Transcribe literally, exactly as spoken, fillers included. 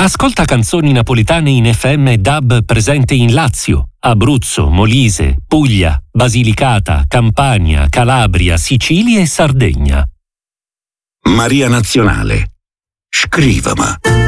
Ascolta canzoni napoletane in F M e D A B presente in Lazio, Abruzzo, Molise, Puglia, Basilicata, Campania, Calabria, Sicilia e Sardegna. Maria Nazionale. Scrivama.